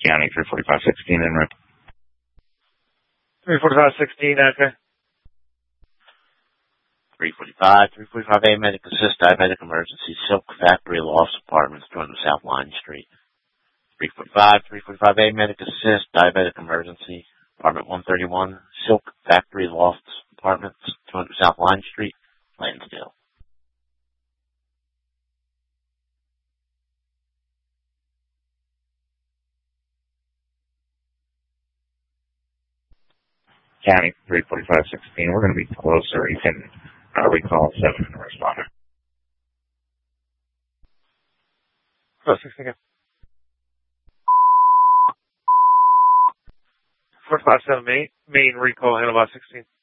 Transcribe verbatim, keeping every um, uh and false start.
County three forty-five sixteen en route. three forty-five sixteen, okay. three forty-five, three forty-five A, medic assist, diabetic emergency, Silk Factory Lofts Apartments, two hundred South Line Street. three forty-five, three forty-five A, medic assist, diabetic emergency, apartment one thirty-one, Silk Factory Lofts Apartments, two hundred South Line Street, Lansdale. County three forty-five sixteen, we're going to be closer. You can uh, recall seven and respond. Oh, sixteen. four five seven eight, main recall, handle by sixteen.